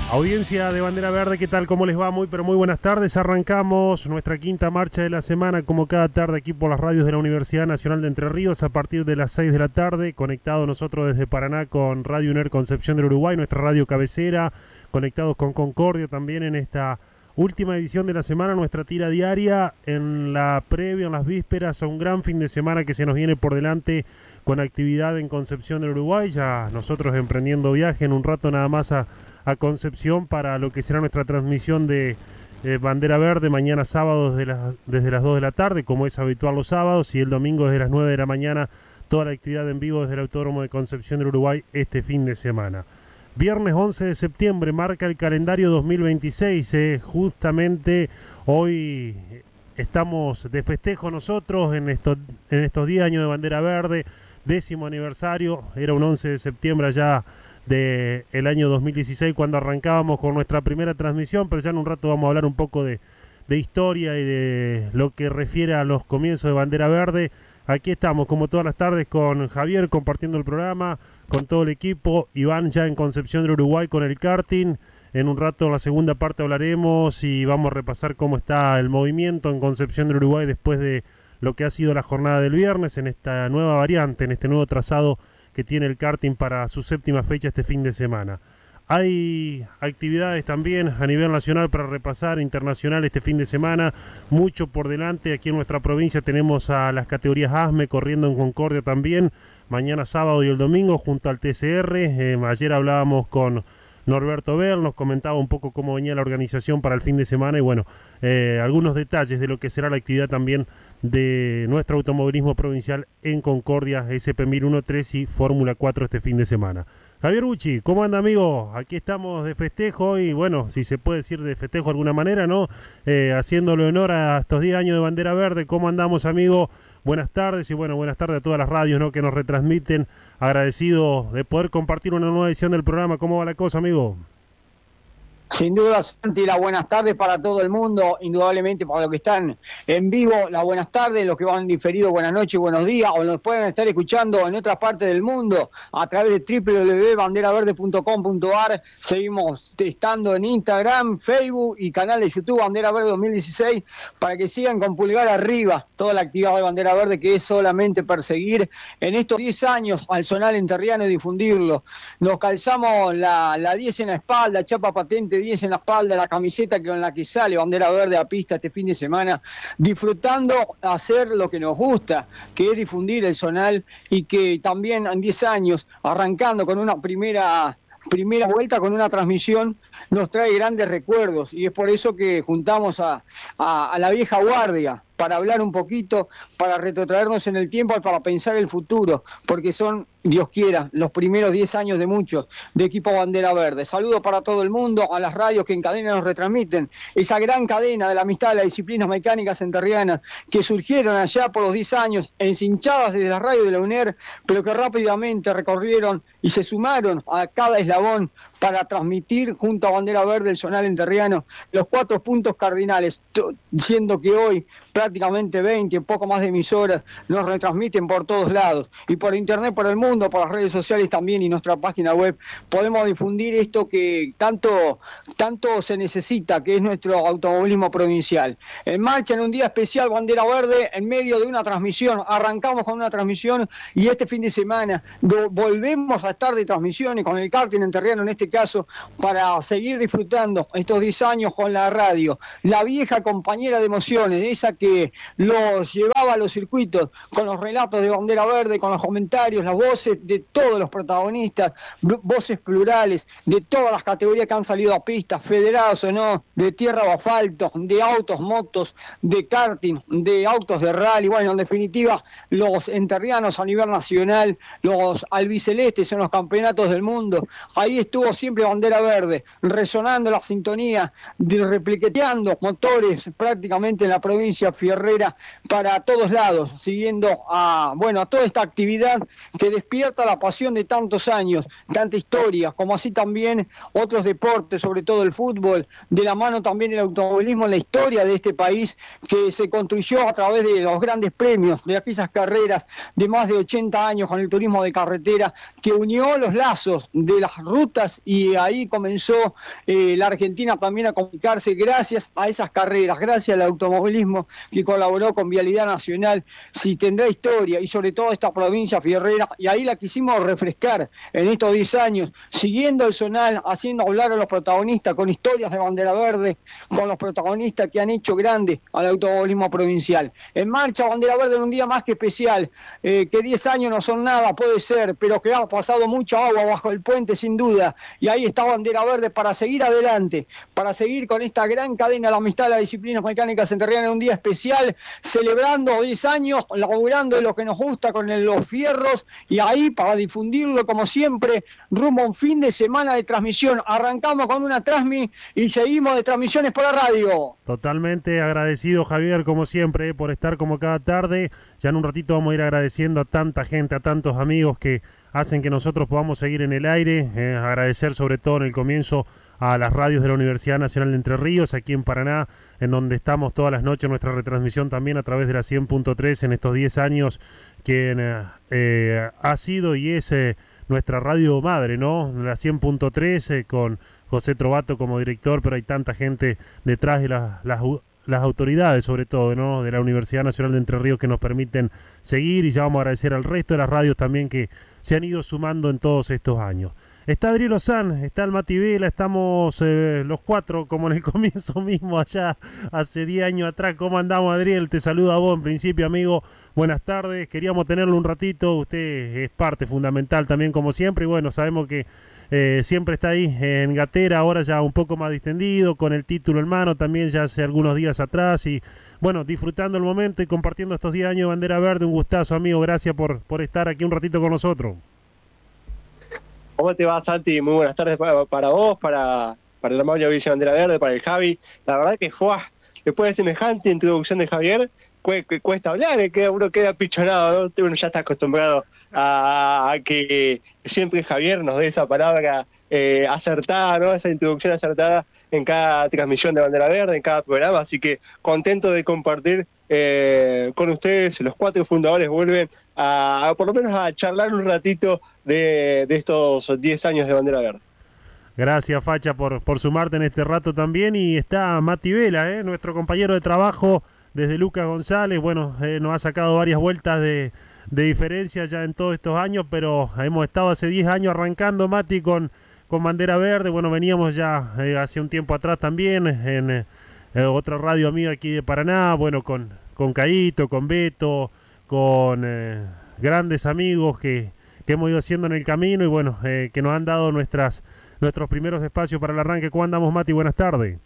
Audiencia de Bandera Verde, ¿qué tal? ¿Cómo les va? Muy buenas tardes. Arrancamos nuestra quinta marcha de la semana, como cada tarde, aquí por las radios de la Universidad Nacional de Entre Ríos, a partir de las 6 de la tarde, conectados nosotros desde Paraná con Radio UNER Concepción del Uruguay, nuestra radio cabecera, conectados con Concordia también en esta última edición de la semana, nuestra tira diaria, en la previa, en las vísperas, a un gran fin de semana que se nos viene por delante con actividad en Concepción del Uruguay, ya nosotros emprendiendo viaje en un rato nada más a Concepción para lo que será nuestra transmisión de Bandera Verde mañana sábado desde las 2 de la tarde, como es habitual los sábados, y el domingo desde las 9 de la mañana, toda la actividad en vivo desde el Autódromo de Concepción del Uruguay este fin de semana. Viernes 11 de septiembre marca el calendario 2026, justamente hoy estamos de festejo nosotros en estos 10 años de Bandera Verde, 10º aniversario, era un 11 de septiembre allá del año 2016 cuando arrancábamos con nuestra primera transmisión, pero ya en un rato vamos a hablar un poco de historia y de lo que refiere a los comienzos de Bandera Verde. Aquí estamos como todas las tardes con Javier compartiendo el programa, con todo el equipo, Iván ya en Concepción del Uruguay con el karting. En un rato en la segunda parte hablaremos y vamos a repasar cómo está el movimiento en Concepción del Uruguay después de lo que ha sido la jornada del viernes en esta nueva variante, en este nuevo trazado que tiene el karting para su séptima fecha este fin de semana. Hay actividades también a nivel nacional para repasar, internacional este fin de semana, mucho por delante. Aquí en nuestra provincia tenemos a las categorías ASME corriendo en Concordia también, mañana sábado y el domingo junto al TCR. Ayer hablábamos con Norberto Bell, nos comentaba un poco cómo venía la organización para el fin de semana y bueno, algunos detalles de lo que será la actividad también de nuestro automovilismo provincial en Concordia, SP1013 y Fórmula 4 este fin de semana. Javier Bucci, ¿cómo anda, amigo? Aquí estamos de festejo y bueno, si se puede decir de festejo de alguna manera, ¿no? Haciéndole honor a estos 10 años de Bandera Verde. ¿Cómo andamos, amigo? Buenas tardes y bueno, buenas tardes a todas las radios, ¿no?, que nos retransmiten. Agradecido de poder compartir una nueva edición del programa. ¿Cómo va la cosa, amigo? Sin duda, Santi, las buenas tardes para todo el mundo, indudablemente para los que están en vivo, las buenas tardes, los que van en diferido, buenas noches, buenos días, o nos pueden estar escuchando en otras partes del mundo a través de www.banderaverde.com.ar. Seguimos estando en Instagram, Facebook y canal de YouTube Bandera Verde 2016 para que sigan con pulgar arriba toda la actividad de Bandera Verde, que es solamente perseguir en estos 10 años al zonal enterriano y difundirlo. Nos calzamos la 10 en la espalda, chapa patente 10 en la espalda, la camiseta con la que sale Bandera Verde a pista este fin de semana, disfrutando hacer lo que nos gusta, que es difundir el zonal, y que también en 10 años, arrancando con una primera vuelta con una transmisión, nos trae grandes recuerdos, y es por eso que juntamos a la vieja guardia para hablar un poquito, para retrotraernos en el tiempo y para pensar el futuro, porque son, Dios quiera, los primeros 10 años de muchos de equipo Bandera Verde. Saludos para todo el mundo, a las radios que en cadena nos retransmiten, esa gran cadena de la amistad de las disciplinas mecánicas enterrianas que surgieron allá por los 10 años, encinchadas desde la radio de la UNER, pero que rápidamente recorrieron y se sumaron a cada eslabón para transmitir junto a Bandera Verde el zonal enterriano los 4 puntos cardinales, siendo que hoy prácticamente 20, poco más de emisoras nos retransmiten por todos lados, y por internet, por el mundo, por las redes sociales también, y nuestra página web podemos difundir esto que tanto se necesita, que es nuestro automovilismo provincial. En marcha en un día especial Bandera Verde, en medio de una transmisión, arrancamos con una transmisión y este fin de semana volvemos a estar de transmisiones con el karting enterriano en este caso, para seguir disfrutando estos 10 años con la radio, la vieja compañera de emociones, esa que los llevaba a los circuitos con los relatos de Bandera Verde, con los comentarios, las voces de todos los protagonistas, voces plurales de todas las categorías que han salido a pistas, federados o no, de tierra o asfalto, de autos, motos, de karting, de autos de rally. Bueno, en definitiva, los enterrianos a nivel nacional, los albicelestes en los campeonatos del mundo, ahí estuvo siempre Bandera Verde, resonando la sintonía, repliqueteando motores prácticamente en la provincia fierrera para todos lados, siguiendo a toda esta actividad que despierta la pasión de tantos años, tanta historia, como así también otros deportes, sobre todo el fútbol, de la mano también del automovilismo en la historia de este país, que se construyó a través de los grandes premios, de aquellas carreras de más de 80 años con el turismo de carretera, que unió los lazos de las rutas y ahí comenzó la Argentina también a complicarse gracias a esas carreras, gracias al automovilismo que colaboró con Vialidad Nacional. Si tendrá historia y sobre todo esta provincia fierrera, y ahí la quisimos refrescar en estos 10 años, siguiendo el zonal, haciendo hablar a los protagonistas con historias de bandera verde, con los protagonistas que han hecho grande al automovilismo provincial. En marcha bandera verde en un día más que especial, que 10 años no son nada, puede ser, pero que ha pasado mucha agua bajo el puente sin duda, y ahí está bandera verde para seguir adelante, para seguir con esta gran cadena de la amistad de las disciplinas mecánicas entrerrianas en un día especial, celebrando 10 años, laburando de lo que nos gusta con los fierros, y ahí para difundirlo como siempre, rumbo a un fin de semana de transmisión. Arrancamos con una transmi y seguimos de transmisiones por la radio. Totalmente agradecido, Javier, como siempre, por estar como cada tarde. Ya en un ratito vamos a ir agradeciendo a tanta gente, a tantos amigos que hacen que nosotros podamos seguir en el aire. Agradecer sobre todo en el comienzo a las radios de la Universidad Nacional de Entre Ríos, aquí en Paraná, en donde estamos todas las noches, nuestra retransmisión también a través de la 100.3 en estos 10 años, que ha sido y es nuestra radio madre, ¿no? La 100.3 con José Trovato como director, pero hay tanta gente detrás de las autoridades, sobre todo, ¿no? De la Universidad Nacional de Entre Ríos, que nos permiten seguir, y ya vamos a agradecer al resto de las radios también que se han ido sumando en todos estos años. Está Adriel Ozán, está el Mati Vela, estamos los cuatro como en el comienzo mismo allá hace 10 años atrás. ¿Cómo andamos, Adriel? Te saludo a vos en principio, amigo. Buenas tardes, queríamos tenerlo un ratito, usted es parte fundamental también como siempre, y bueno, sabemos que siempre está ahí en Gatera, ahora ya un poco más distendido, con el título en mano también ya hace algunos días atrás, y bueno, disfrutando el momento y compartiendo estos 10 años de Bandera Verde. Un gustazo, amigo, gracias por estar aquí un ratito con nosotros. ¿Cómo te va, Santi? Muy buenas tardes para vos, para el amable audiencia Bandera Verde, para el Javi. La verdad que después de semejante introducción de Javier, cuesta hablar, uno queda pichonado, ¿no? Uno ya está acostumbrado a que siempre Javier nos dé esa palabra acertada, ¿no? Esa introducción acertada en cada transmisión de Bandera Verde, en cada programa, así que contento de compartir con ustedes. Los cuatro fundadores vuelven a por lo menos a charlar un ratito de estos 10 años de Bandera Verde. Gracias, Facha, por sumarte en este rato también. Y está Mati Vela, nuestro compañero de trabajo desde Lucas González. Bueno, nos ha sacado varias vueltas de diferencia ya en todos estos años, pero hemos estado hace 10 años arrancando, Mati, con Bandera Verde. Bueno, veníamos ya hace un tiempo atrás también en otra radio amiga aquí de Paraná, bueno, con Caíto, con Beto, con grandes amigos que hemos ido haciendo en el camino, y bueno, que nos han dado nuestros primeros espacios para el arranque. ¿Cómo andamos, Mati? Buenas tardes.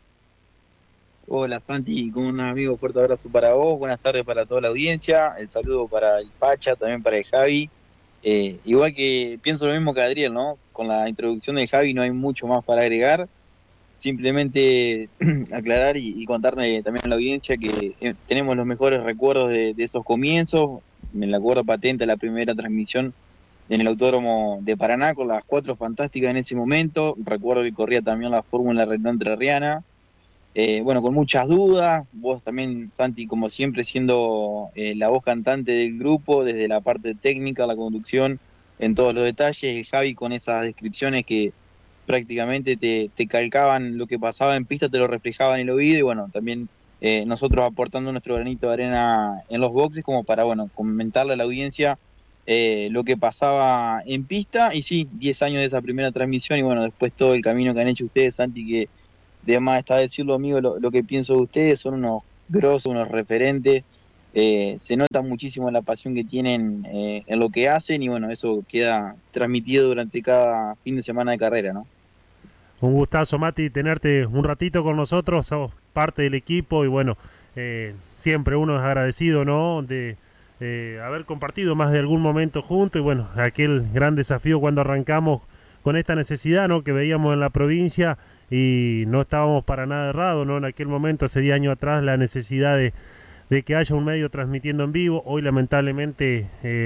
Hola, Santi, con un amigo, fuerte abrazo para vos, buenas tardes para toda la audiencia, el saludo para el Pacha, también para el Javi. Igual que pienso lo mismo que Adriel, ¿no? Con la introducción del Javi no hay mucho más para agregar, simplemente aclarar y contarle también a la audiencia que tenemos los mejores recuerdos de esos comienzos. Me la acuerdo patente la primera transmisión en el Autódromo de Paraná con las 4 fantásticas en ese momento. Recuerdo que corría también la Fórmula Renault Entrerriana. Bueno, con muchas dudas, vos también, Santi, como siempre, siendo la voz cantante del grupo, desde la parte técnica, la conducción, en todos los detalles, el Javi con esas descripciones que prácticamente te calcaban lo que pasaba en pista, te lo reflejaban en el oído, y bueno, también nosotros aportando nuestro granito de arena en los boxes, como para, bueno, comentarle a la audiencia lo que pasaba en pista. Y sí, 10 años de esa primera transmisión, y bueno, después todo el camino que han hecho ustedes, Santi, que de más está decirlo, amigo, lo que pienso de ustedes, son unos grosos, unos referentes, se nota muchísimo la pasión que tienen en lo que hacen, y bueno, eso queda transmitido durante cada fin de semana de carrera, ¿no? Un gustazo, Mati, tenerte un ratito con nosotros, sos parte del equipo, y bueno, siempre uno es agradecido, ¿no?, de haber compartido más de algún momento juntos, y bueno, aquel gran desafío cuando arrancamos con esta necesidad, ¿no?, que veíamos en la provincia, y no estábamos para nada errados, ¿no?, en aquel momento, hace 10 años atrás, la necesidad de que haya un medio transmitiendo en vivo. Hoy lamentablemente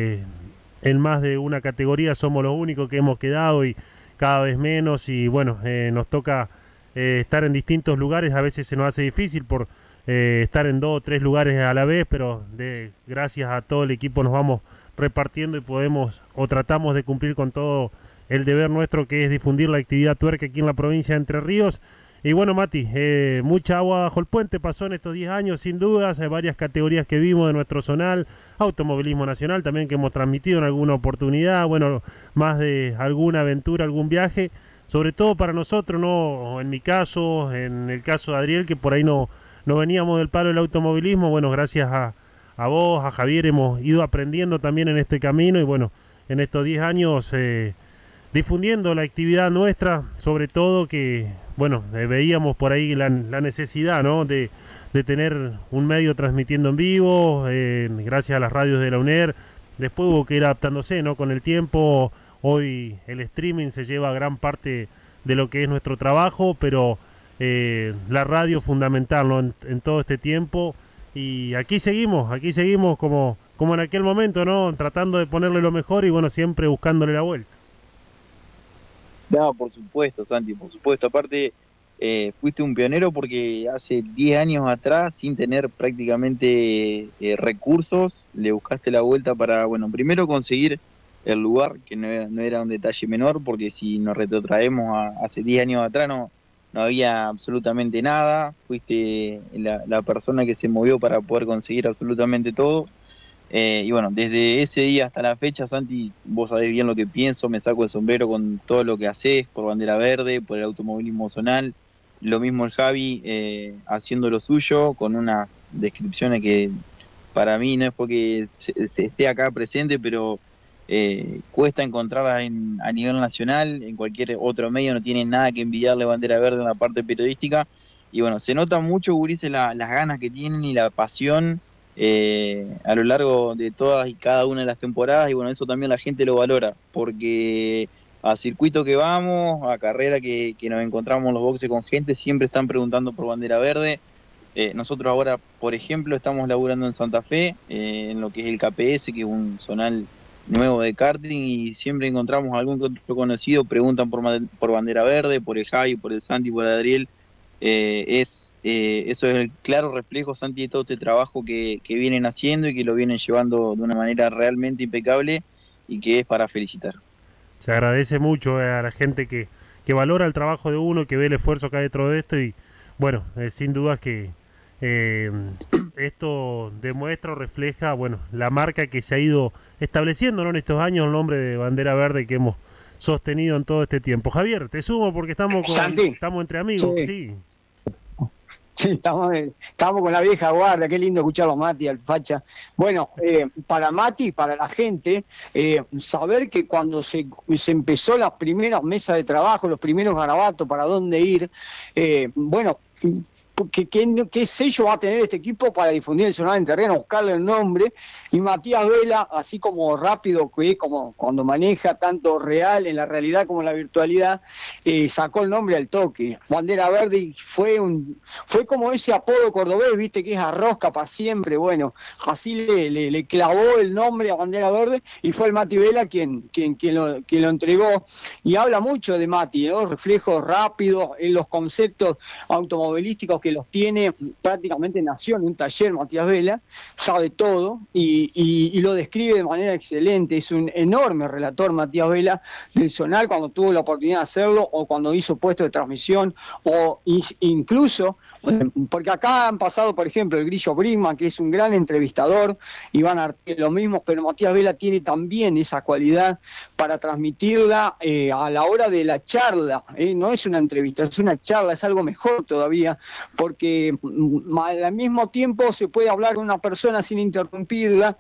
en más de una categoría somos los únicos que hemos quedado, y cada vez menos, y bueno, nos toca estar en distintos lugares. A veces se nos hace difícil por estar en 2 o 3 lugares a la vez, pero gracias a todo el equipo nos vamos repartiendo y podemos o tratamos de cumplir con todo el deber nuestro, que es difundir la actividad tuerca aquí en la provincia de Entre Ríos. Y bueno, Mati, mucha agua bajo el puente pasó en estos 10 años, sin dudas. Hay varias categorías que vimos de nuestro zonal, automovilismo nacional también, que hemos transmitido en alguna oportunidad, bueno, más de alguna aventura, algún viaje, sobre todo para nosotros, ¿no? En mi caso, en el caso de Adriel, que por ahí no veníamos del palo del automovilismo. Bueno, gracias a vos, a Javier, hemos ido aprendiendo también en este camino, y bueno, en estos 10 años difundiendo la actividad nuestra, sobre todo que, bueno, veíamos por ahí la necesidad, ¿no? de tener un medio transmitiendo en vivo, gracias a las radios de la UNER. Después hubo que ir adaptándose, ¿no? Con el tiempo, hoy el streaming se lleva gran parte de lo que es nuestro trabajo, pero la radio fundamental, ¿no? En todo este tiempo. Y aquí seguimos como en aquel momento, ¿no? Tratando de ponerle lo mejor y, bueno, siempre buscándole la vuelta. No, por supuesto, Santi, por supuesto. Aparte, fuiste un pionero porque hace 10 años atrás, sin tener prácticamente recursos, le buscaste la vuelta para, bueno, primero conseguir el lugar, que no era un detalle menor, porque si nos retrotraemos hace 10 años atrás no había absolutamente nada. Fuiste la persona que se movió para poder conseguir absolutamente todo. Y bueno, desde ese día hasta la fecha, Santi, vos sabés bien lo que pienso, me saco el sombrero con todo lo que haces por Bandera Verde, por el automovilismo zonal. Lo mismo el Javi, haciendo lo suyo, con unas descripciones que para mí no es porque se esté acá presente, pero cuesta encontrarlas a nivel nacional. En cualquier otro medio no tiene nada que envidiarle a Bandera Verde en la parte periodística. Y bueno, se nota mucho, gurises, las ganas que tienen y la pasión a lo largo de todas y cada una de las temporadas. Y bueno, eso también la gente lo valora, porque a circuito que vamos, a carrera que nos encontramos en los boxes con gente, siempre están preguntando por Bandera Verde. Nosotros ahora, por ejemplo, estamos laburando en Santa Fe, en lo que es el KPS, que es un zonal nuevo de karting, y siempre encontramos algún otro conocido, preguntan por Bandera Verde, por el Javi, por el Santi, por Adriel. Eso es el claro reflejo, Santi, de todo este trabajo que vienen haciendo y que lo vienen llevando de una manera realmente impecable, y que es para felicitar. Se agradece mucho a la gente que valora el trabajo de uno, que ve el esfuerzo que hay detrás de esto. Y bueno, sin dudas que esto demuestra o refleja, bueno, la marca que se ha ido estableciendo, ¿no? En estos años, el nombre de Bandera Verde que hemos sostenido en todo este tiempo. Javier, te sumo porque estamos entre amigos. Sí. Sí, estamos con la vieja guardia. Qué lindo escucharlo a Mati, al Facha. Bueno, para Mati, para la gente, saber que cuando se empezó las primeras mesas de trabajo, los primeros garabatos, para dónde ir, bueno, ¿qué sello va a tener este equipo para difundir el zonal en terreno? Buscarle el nombre. Y Matías Vela, así como rápido, que como cuando maneja tanto real en la realidad como en la virtualidad, sacó el nombre al toque. Bandera Verde fue como ese apodo cordobés, viste, que es arrosca para siempre. Bueno, así le clavó el nombre a Bandera Verde, y fue el Mati Vela quien lo entregó. Y habla mucho de Mati, ¿no? Reflejos rápidos en los conceptos automovilísticos que los tiene. Prácticamente nació en un taller Matías Vela, sabe todo y lo describe de manera excelente. Es un enorme relator Matías Vela del zonal, cuando tuvo la oportunidad de hacerlo, o cuando hizo puesto de transmisión, o incluso, porque acá han pasado, por ejemplo, el Grillo Brinkman, que es un gran entrevistador, Iván Artiel lo mismo, pero Matías Vela tiene también esa cualidad para transmitirla a la hora de la charla. No es una entrevista, es una charla, es algo mejor todavía, porque al mismo tiempo se puede hablar con una persona sin interrumpirla,